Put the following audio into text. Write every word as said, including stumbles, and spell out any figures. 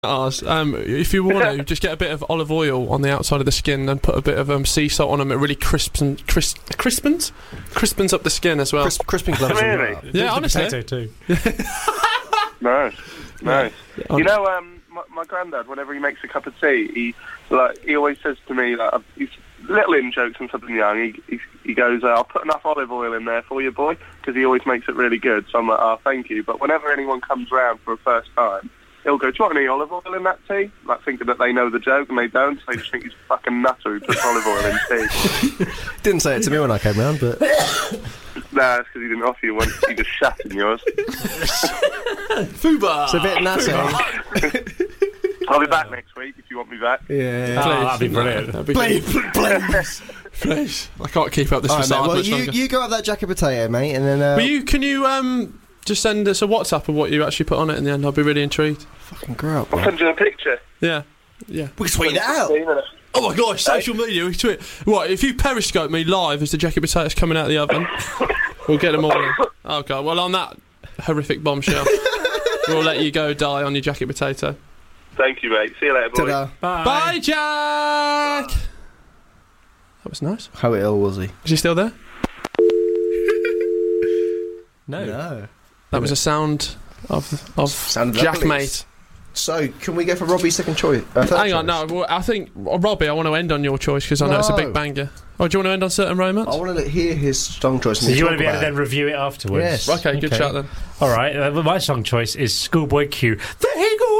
Ours. Um, if you want to, just get a bit of olive oil on the outside of the skin and put a bit of um, sea salt on them. It really crisps and crisp, crispens, crispens up the skin as well. Crisp, crisping gloves. Really? Yeah, honestly. Potato too. Nice, nice. Yeah. You know, um, my, my granddad, whenever he makes a cup of tea, he like he always says to me, like, he's little in jokes and something young. He he, he goes, uh, "I'll put enough olive oil in there for you, boy," because he always makes it really good. So I'm like, "Oh, thank you." But whenever anyone comes round for a first time, he'll go, "Do you want any olive oil in that tea?" Like thinking that they know the joke and they don't. So they just think he's a fucking nutter who puts olive oil in tea. Didn't say it to me when I came round, but Nah, it's because he didn't offer you one. He just shat in yours. Fuba. it's a bit natter. I'll be back next week if you want me back. Yeah. Oh, that'd be brilliant. That'd be Please, please. Please. I can't keep up this All right, facade mate, well, much you, longer. you go have that jacket potato, mate, and then uh, Will you, can you um, just send us a WhatsApp of what you actually put on it in the end? I'll be really intrigued. fucking grow up. I'll Man. send you a picture. Yeah. Yeah. We can tweet it out. Oh my gosh, social media, we tweet. What, if you periscope me live as the jacket potatoes coming out of the oven, we'll get them all in. Oh god, well on that horrific bombshell, we'll let you go die on your jacket potato. Thank you, mate. See you later, boys. Ta-da. Bye. Bye, Jack! That was nice. How ill was he? Is he still there? No. No. That was a sound of of Sounded Jack lovely. mate. So, can we go for Robbie's second choice? Uh, third Hang on, choice? no, well, I think, uh, Robbie, I want to end on your choice because I know it's a big No. banger. Oh, do you want to end on Certain Romance? I want to hear his song choice. So and you talk want to be able to about then review it afterwards? Yes. Okay, good Okay. chat then. All right. Uh, my song choice is Schoolboy Q. The Eagle